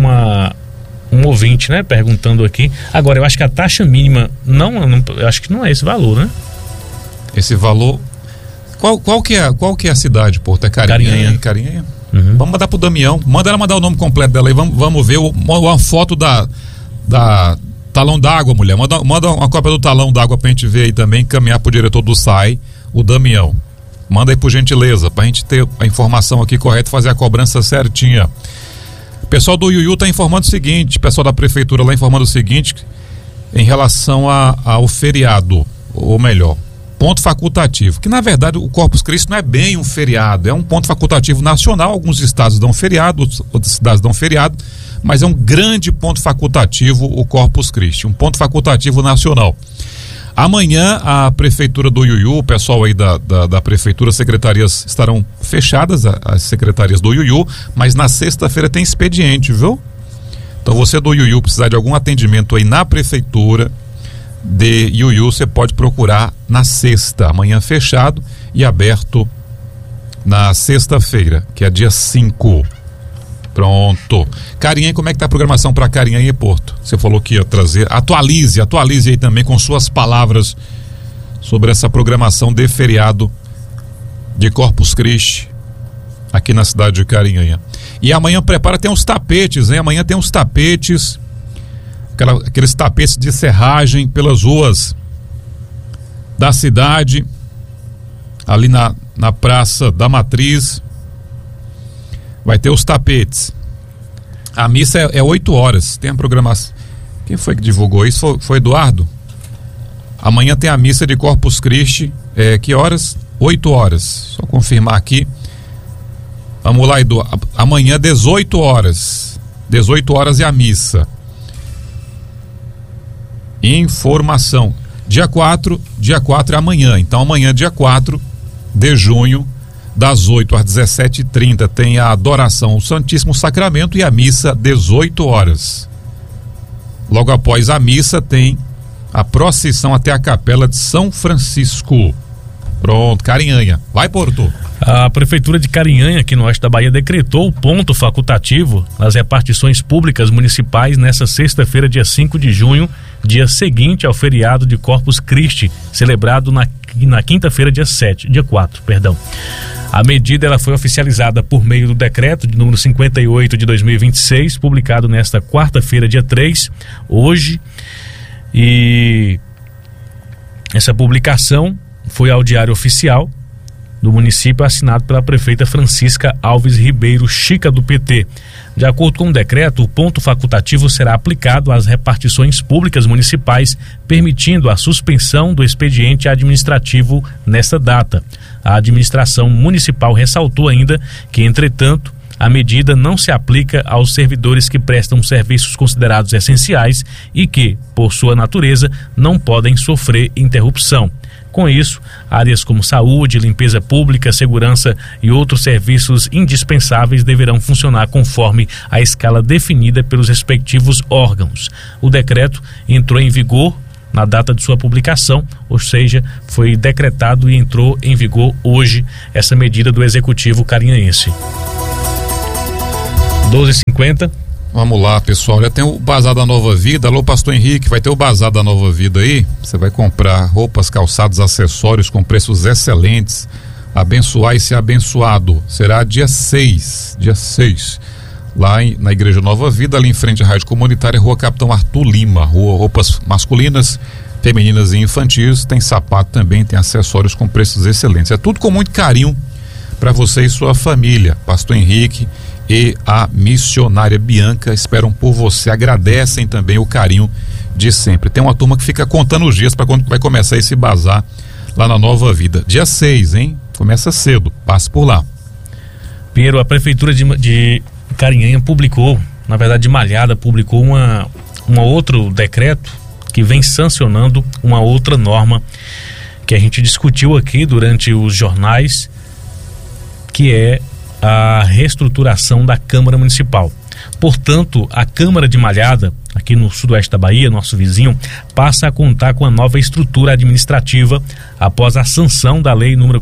um ouvinte, né, perguntando aqui. Agora, eu acho que a taxa mínima eu acho que não é esse valor, né? Esse valor. Qual que é a cidade, Porto? É Carinhanha? Carinhanha? Uhum. Vamos mandar pro Damião. Manda ela mandar o nome completo dela aí. Vamos ver uma foto da talão d'água, mulher. Manda uma cópia do talão d'água pra gente ver aí também, encaminhar pro diretor do SAI, o Damião. Manda aí por gentileza, pra gente ter a informação aqui correta e fazer a cobrança certinha. O pessoal do Iuiú tá informando o seguinte, o pessoal da prefeitura lá informando o seguinte, em relação ao feriado, ou melhor, ponto facultativo, que na verdade o Corpus Christi não é bem um feriado, é um ponto facultativo nacional. Alguns estados dão feriado, outras cidades dão feriado, mas é um grande ponto facultativo o Corpus Christi, um ponto facultativo nacional. Amanhã a prefeitura do Iuiú, o pessoal aí da prefeitura, secretarias estarão fechadas, as secretarias do Iuiú, mas na sexta-feira tem expediente, viu? Então você do Iuiú precisar de algum atendimento aí na prefeitura de Iuiú, você pode procurar na sexta, amanhã fechado e aberto na sexta-feira, que é dia 5. Pronto. Carinhanha, como é que tá a programação para Carinhanha e Porto? Você falou que ia trazer, atualize aí também com suas palavras sobre essa programação de feriado de Corpus Christi aqui na cidade de Carinhanha. E amanhã tem uns tapetes, hein? Amanhã tem uns tapetes, aqueles tapetes de serragem pelas ruas da cidade, ali na Praça da Matriz. Vai ter os tapetes. A missa é 8 horas. Tem a programação. Quem foi que divulgou isso? Foi Eduardo? Amanhã tem a missa de Corpus Christi. Que horas? 8 horas. Só confirmar aqui. Vamos lá, Eduardo. Amanhã, 18 horas. 18 horas é a missa. Informação. Dia 4 é amanhã. Então amanhã, dia 4 de junho, das 8 às 17h30, tem a adoração ao Santíssimo Sacramento e a missa 18 horas. Logo após a missa tem a procissão até a Capela de São Francisco. Pronto, Carinhanha. Vai, Porto. A Prefeitura de Carinhanha, aqui no oeste da Bahia, decretou o ponto facultativo nas repartições públicas municipais nesta sexta-feira, dia 5 de junho, dia seguinte ao feriado de Corpus Christi, celebrado na quinta-feira, dia 4. A medida ela foi oficializada por meio do decreto de número 58 de 2026, publicado nesta quarta-feira, dia 3, hoje, e essa publicação foi ao Diário Oficial do município, assinado pela prefeita Francisca Alves Ribeiro Chica, do PT. De acordo com o decreto, o ponto facultativo será aplicado às repartições públicas municipais, permitindo a suspensão do expediente administrativo nesta data. A administração municipal ressaltou ainda que, entretanto, a medida não se aplica aos servidores que prestam serviços considerados essenciais e que, por sua natureza, não podem sofrer interrupção. Com isso, áreas como saúde, limpeza pública, segurança e outros serviços indispensáveis deverão funcionar conforme a escala definida pelos respectivos órgãos. O decreto entrou em vigor na data de sua publicação, ou seja, foi decretado e entrou em vigor hoje essa medida do Executivo carinhense. 12h50. Vamos lá, pessoal, já tem o Bazar da Nova Vida. Alô, Pastor Henrique, vai ter o Bazar da Nova Vida aí. Você vai comprar roupas, calçados, acessórios com preços excelentes. Abençoar e ser abençoado. Será dia 6, lá na Igreja Nova Vida, ali em frente à Rádio Comunitária, Rua Capitão Arthur Lima. Roupas masculinas, femininas e infantis. Tem sapato também, tem acessórios com preços excelentes. É tudo com muito carinho para você e sua família. Pastor Henrique e a missionária Bianca esperam por você, agradecem também o carinho de sempre. Tem uma turma que fica contando os dias para quando vai começar esse bazar lá na Nova Vida. Dia 6, hein? Começa cedo, passe por lá. Pinheiro, a Prefeitura de Carinhanha publicou, na verdade de Malhada, publicou um outro decreto que vem sancionando uma outra norma que a gente discutiu aqui durante os jornais, que é a reestruturação da Câmara Municipal. Portanto, a Câmara de Malhada, aqui no sudoeste da Bahia, nosso vizinho, passa a contar com a nova estrutura administrativa após a sanção da Lei número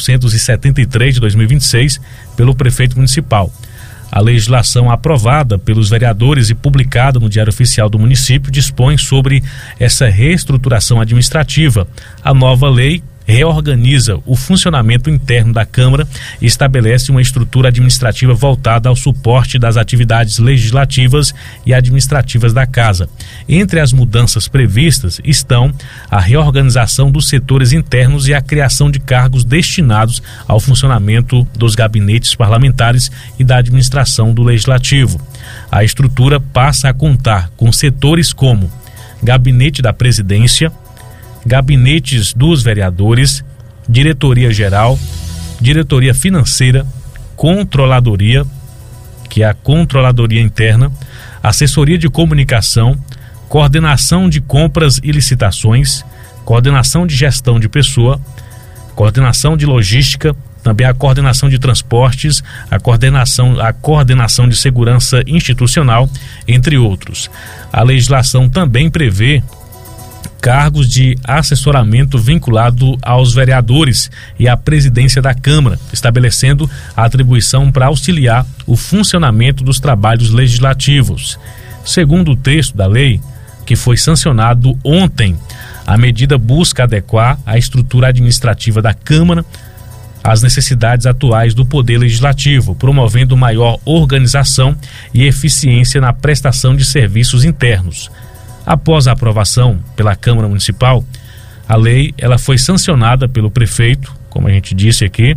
473 de 2026 pelo prefeito municipal. A legislação aprovada pelos vereadores e publicada no Diário Oficial do município dispõe sobre essa reestruturação administrativa. A nova lei reorganiza o funcionamento interno da Câmara e estabelece uma estrutura administrativa voltada ao suporte das atividades legislativas e administrativas da Casa. Entre as mudanças previstas estão a reorganização dos setores internos e a criação de cargos destinados ao funcionamento dos gabinetes parlamentares e da administração do Legislativo. A estrutura passa a contar com setores como Gabinete da Presidência, gabinetes dos vereadores, diretoria geral, diretoria financeira, controladoria, que é a controladoria interna, assessoria de comunicação, coordenação de compras e licitações, coordenação de gestão de pessoa, coordenação de logística, também a coordenação de transportes, a coordenação de segurança institucional, entre outros. A legislação também prevê cargos de assessoramento vinculado aos vereadores e à presidência da Câmara, estabelecendo a atribuição para auxiliar o funcionamento dos trabalhos legislativos. Segundo o texto da lei, que foi sancionado ontem, a medida busca adequar a estrutura administrativa da Câmara às necessidades atuais do Poder Legislativo, promovendo maior organização e eficiência na prestação de serviços internos. Após a aprovação pela Câmara Municipal, a lei ela foi sancionada pelo prefeito, como a gente disse aqui,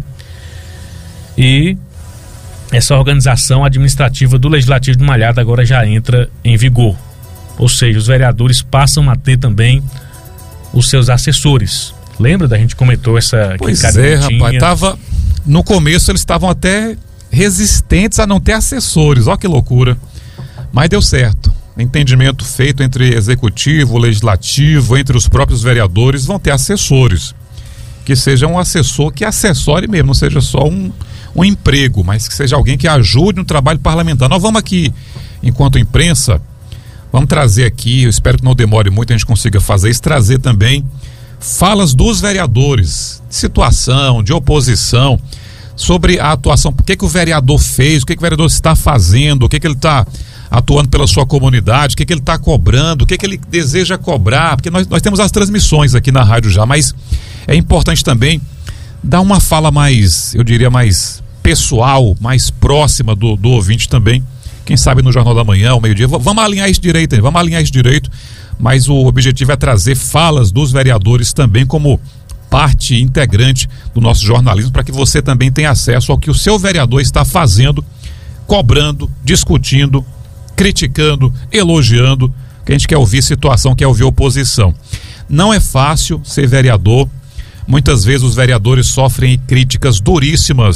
e essa organização administrativa do Legislativo de Malhada agora já entra em vigor. Ou seja, os vereadores passam a ter também os seus assessores. Lembra da gente comentou essa... Pois é, rapaz, no começo eles estavam até resistentes a não ter assessores, ó que loucura, mas deu certo. Entendimento feito entre executivo, legislativo, entre os próprios vereadores, vão ter assessores, que seja um assessor que assessore mesmo, não seja só um emprego, mas que seja alguém que ajude no trabalho parlamentar. Nós vamos aqui, enquanto imprensa, vamos trazer aqui, eu espero que não demore muito, a gente consiga fazer isso, trazer também falas dos vereadores, de situação, de oposição, sobre a atuação, o que o vereador fez, o que o vereador está fazendo, o que ele está atuando pela sua comunidade, o que ele está cobrando, o que ele deseja cobrar, porque nós temos as transmissões aqui na rádio já, mas é importante também dar uma fala mais, eu diria, mais pessoal, mais próxima do ouvinte também, quem sabe no Jornal da Manhã, ao meio-dia, vamos alinhar isso direito, mas o objetivo é trazer falas dos vereadores também como parte integrante do nosso jornalismo, para que você também tenha acesso ao que o seu vereador está fazendo, cobrando, discutindo, criticando, elogiando, que a gente quer ouvir situação, quer ouvir oposição. Não é fácil ser vereador, muitas vezes os vereadores sofrem críticas duríssimas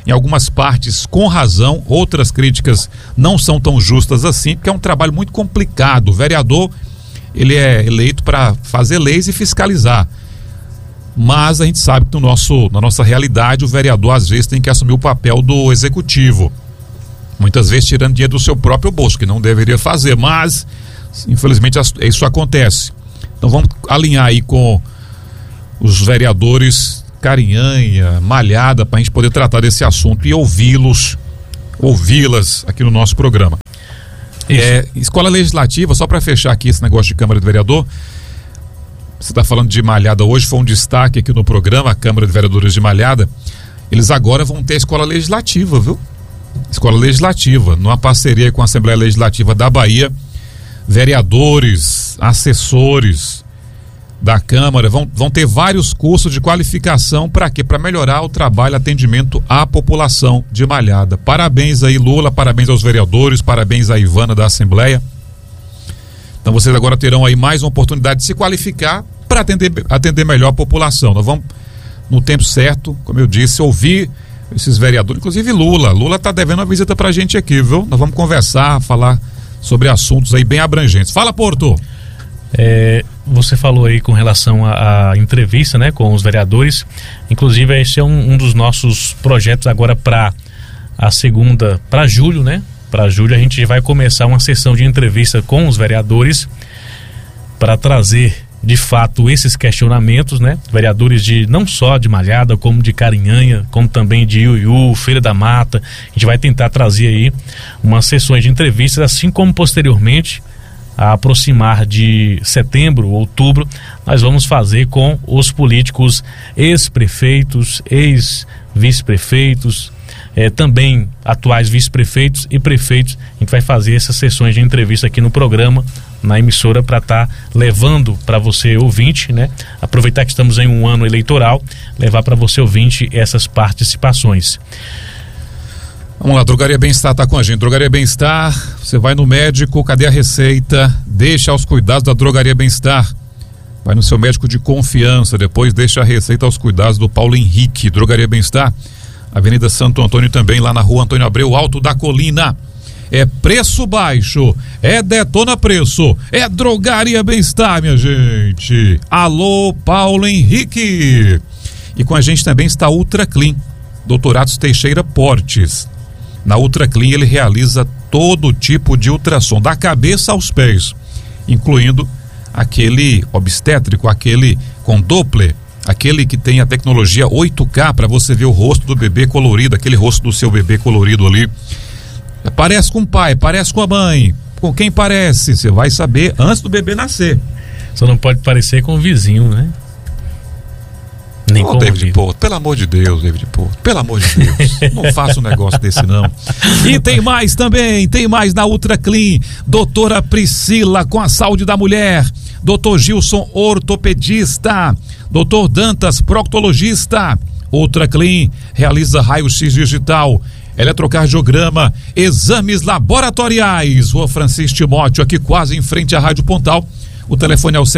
em algumas partes com razão, outras críticas não são tão justas assim, porque é um trabalho muito complicado. O vereador, ele é eleito para fazer leis e fiscalizar. Mas a gente sabe que na nossa realidade, o vereador às vezes tem que assumir o papel do executivo. Muitas vezes tirando dinheiro do seu próprio bolso, que não deveria fazer, mas infelizmente isso acontece. Então vamos alinhar aí com os vereadores Carinhanha, Malhada, para a gente poder tratar desse assunto e ouvi-las aqui no nosso programa. Escola Legislativa, só para fechar aqui esse negócio de Câmara de Vereador, você está falando de Malhada hoje, foi um destaque aqui no programa, a Câmara de Vereadores de Malhada. Eles agora vão ter a Escola Legislativa, viu? Escola Legislativa, numa parceria com a Assembleia Legislativa da Bahia, vereadores, assessores da Câmara vão ter vários cursos de qualificação para quê? Para melhorar o trabalho, atendimento à população de Malhada. Parabéns aí, Lula, parabéns aos vereadores, parabéns a Ivana da Assembleia. Então vocês agora terão aí mais uma oportunidade de se qualificar para atender melhor a população. Nós vamos, no tempo certo, como eu disse, ouvir esses vereadores, inclusive Lula tá devendo uma visita pra gente aqui, viu? Nós vamos conversar, falar sobre assuntos aí bem abrangentes. Fala, Porto! Você falou aí com relação à entrevista, né, com os vereadores. Inclusive esse é um dos nossos projetos agora para julho, né? Para julho a gente vai começar uma sessão de entrevista com os vereadores para trazer de fato esses questionamentos, né? Vereadores não só de Malhada, como de Carinhanha, como também de Iuiú, Feira da Mata. A gente vai tentar trazer aí umas sessões de entrevistas, assim como posteriormente, a aproximar de setembro, outubro, nós vamos fazer com os políticos ex-prefeitos, ex-vice-prefeitos, também atuais vice-prefeitos e prefeitos. A gente vai fazer essas sessões de entrevista aqui no programa, na emissora, para estar levando para você ouvinte, né? Aproveitar que estamos em um ano eleitoral, levar para você ouvinte essas participações. Vamos lá, Drogaria Bem-Estar está com a gente. Drogaria Bem-Estar, você vai no médico, cadê a receita? Deixa aos cuidados da Drogaria Bem-Estar. Vai no seu médico de confiança, depois deixa a receita aos cuidados do Paulo Henrique. Drogaria Bem-Estar, Avenida Santo Antônio também, lá na Rua Antônio Abreu, Alto da Colina. É preço baixo, detona preço, Drogaria Bem-Estar, minha gente. Alô, Paulo Henrique. E com a gente também está Ultra Clean, Dr. Atos Teixeira Portes. Na Ultra Clean ele realiza todo tipo de ultrassom, da cabeça aos pés, incluindo aquele obstétrico, aquele com Doppler, aquele que tem a tecnologia 8K para você ver o rosto do bebê colorido, aquele rosto do seu bebê colorido ali. Parece com o pai, parece com a mãe. Com quem parece? Você vai saber antes do bebê nascer. Só não pode parecer com o vizinho, né? Nem com David Porto, pelo amor de Deus, David Porto, pelo amor de Deus, não faça um negócio desse não. E tem mais também, tem mais na Ultra Clean, doutora Priscila com a saúde da mulher, doutor Gilson ortopedista, doutor Dantas proctologista. Ultra Clean realiza raio-x digital, eletrocardiograma, exames laboratoriais. Rua Francisco Timóteo, aqui quase em frente à Rádio Pontal. O telefone é o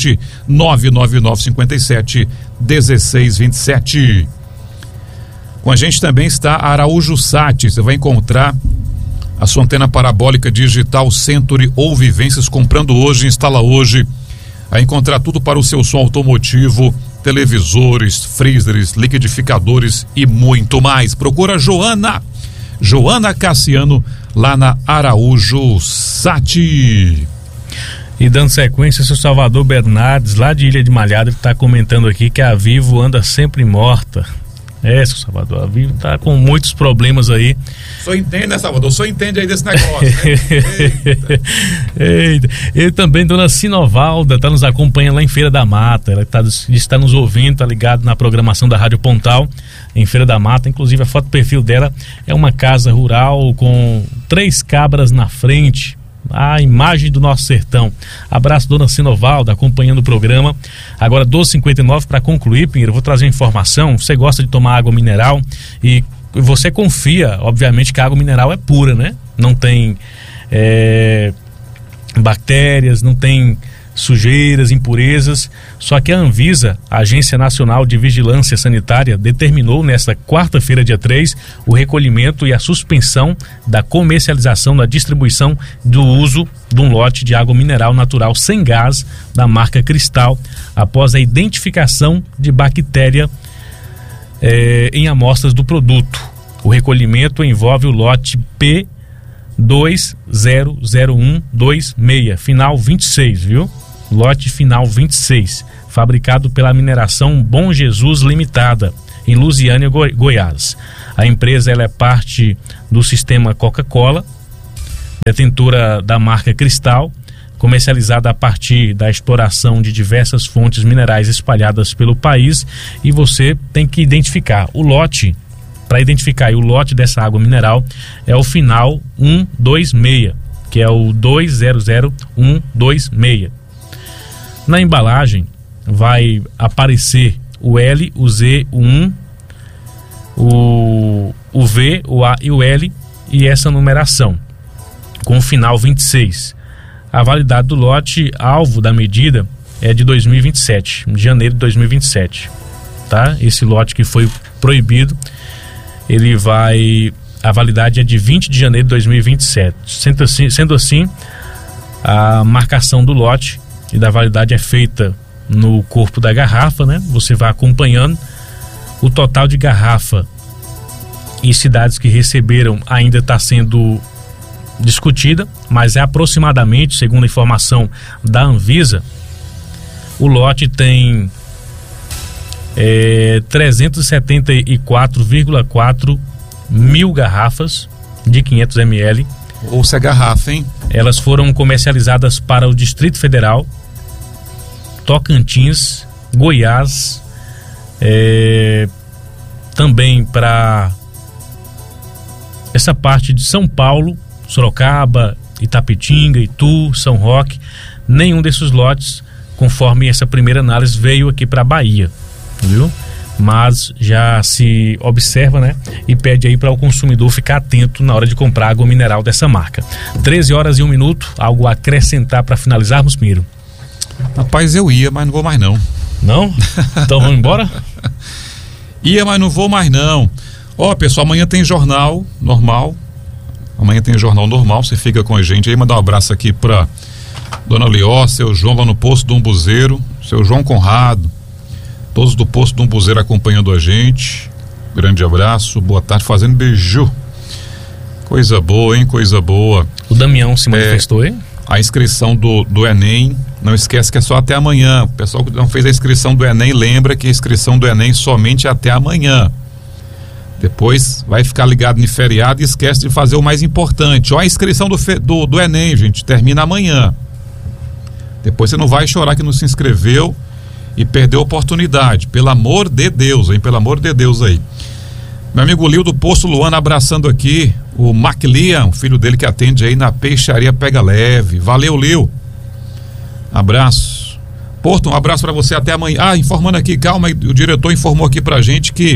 77-99957-1627. Com a gente também está Araújo Sat. Você vai encontrar a sua antena parabólica digital Century ou Vivências, comprando hoje, instala hoje. Vai encontrar tudo para o seu som automotivo, televisores, freezers, liquidificadores e muito mais. Procura Joana Cassiano lá na Araújo Sat. E dando sequência, seu Salvador Bernardes, lá de Ilha de Malhada, ele está comentando aqui que a Vivo anda sempre morta. Seu Salvador, a Vivo está com muitos problemas aí. O senhor entende, né, Salvador? O senhor entende aí desse negócio, né? Eita. E também dona Sinovalda está nos acompanhando lá em Feira da Mata. Ela está nos ouvindo, está ligado na programação da Rádio Pontal em Feira da Mata. Inclusive a foto perfil dela é uma casa rural com 3 cabras na frente. A imagem do nosso sertão. Abraço, dona Sinovalda, acompanhando o programa. Agora 12h59, para concluir, Pinheiro, eu vou trazer informação. Você gosta de tomar água mineral e você confia, obviamente, que a água mineral é pura, né? Não tem bactérias, não tem sujeiras, impurezas. Só que a Anvisa, a Agência Nacional de Vigilância Sanitária, determinou nesta quarta-feira, dia 3, o recolhimento e a suspensão da comercialização, da distribuição do uso de um lote de água mineral natural sem gás da marca Cristal, após a identificação de bactéria em amostras do produto. O recolhimento envolve o lote P200126, final 26, viu? Lote final 26, fabricado pela mineração Bom Jesus Limitada, em Lusiânia, Goiás. A empresa ela é parte do sistema Coca-Cola, detentora da marca Cristal, comercializada a partir da exploração de diversas fontes minerais espalhadas pelo país, e você tem que identificar o lote. Para identificar o lote dessa água mineral é o final 126, que é o 200126. Na embalagem vai aparecer o L, o Z, o 1, o V, o A e o L, e essa numeração com o final 26. A validade do lote alvo da medida é de 2027, de janeiro de 2027, tá? Esse lote que foi proibido, a validade é de 20 de janeiro de 2027. Sendo assim, a marcação do lote e da validade é feita no corpo da garrafa, né? Você vai acompanhando o total de garrafa e cidades que receberam ainda está sendo discutida, mas é aproximadamente, segundo a informação da Anvisa, o lote tem 374,4 mil garrafas de 500 ml. Ouça a garrafa, hein? Elas foram comercializadas para o Distrito Federal, Tocantins, Goiás, também para essa parte de São Paulo, Sorocaba, Itapetinga, Itu, São Roque. Nenhum desses lotes, conforme essa primeira análise, veio aqui para a Bahia, viu? Mas já se observa, né? E pede aí para o consumidor ficar atento na hora de comprar água mineral dessa marca. 13h01, algo a acrescentar para finalizarmos, Miro? Rapaz, eu ia, mas não vou mais não. Não? Então vamos embora? Ia, mas não vou mais não. Ó, pessoal, amanhã tem jornal normal. Amanhã tem jornal normal, você fica com a gente aí. Mandar um abraço aqui pra Dona Lió, seu João lá no Posto do Umbuzeiro, seu João Conrado, todos do Posto do Umbuzeiro acompanhando a gente. Grande abraço, boa tarde, fazendo beijo. Coisa boa, hein? Coisa boa. O Damião se manifestou, hein? A inscrição do Enem, não esquece que é só até amanhã. O pessoal que não fez a inscrição do Enem, lembra que a inscrição do Enem somente até amanhã. Depois vai ficar ligado no feriado e esquece de fazer o mais importante. Ó, a inscrição do Enem, gente, termina amanhã. Depois você não vai chorar que não se inscreveu e perdeu a oportunidade. Pelo amor de Deus, hein? Pelo amor de Deus aí. Meu amigo Lio do Poço Luana abraçando aqui o Maclian, o filho dele que atende aí na Peixaria Pega Leve. Valeu, Lio. Abraço. Porto, um abraço pra você até amanhã. Ah, informando aqui, calma, o diretor informou aqui pra gente que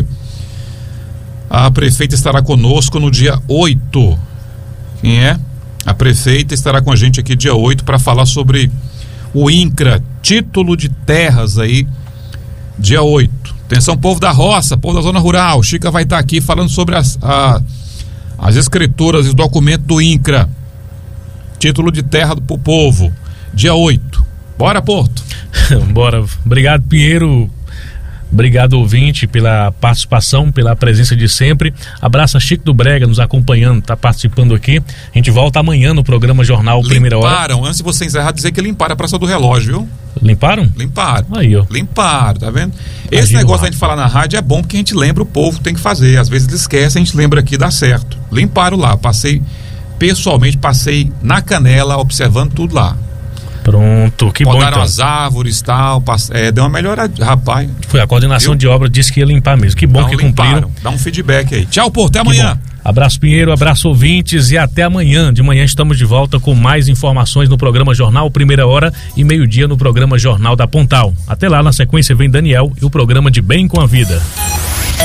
a prefeita estará conosco no dia 8. Quem é? A prefeita estará com a gente aqui dia 8 para falar sobre o INCRA, título de terras aí, dia 8. Atenção, povo da roça, povo da zona rural. Chica vai estar aqui falando sobre as escrituras e os documentos do INCRA, título de terra pro povo, dia 8. Bora, Porto. Bora. Obrigado, Pinheiro. Obrigado, ouvinte, pela participação, pela presença de sempre. Abraço a Chico do Brega nos acompanhando, tá participando aqui. A gente volta amanhã no programa Jornal Primeira Hora. Limparam, antes de você encerrar, dizer que limparam a Praça do Relógio, viu? Limparam? Limparam. Aí, ó. Limparam, tá vendo? Esse negócio da gente falar na rádio é bom porque a gente lembra, o povo tem que fazer. Às vezes eles esquecem, a gente lembra aqui, dá certo. Limparam lá, pessoalmente passei na Canela, observando tudo lá. Pronto, que bom. Podaram as árvores e tal, deu uma melhorada, rapaz. Foi a coordenação de obra, disse que ia limpar mesmo. Que bom que cumpriram. Dá um feedback aí. Tchau, Porto, até amanhã. Abraço, Pinheiro, abraço, ouvintes, e até amanhã. De manhã estamos de volta com mais informações no programa Jornal Primeira Hora e meio-dia no programa Jornal da Pontal. Até lá, na sequência vem Daniel e o programa de Bem com a Vida.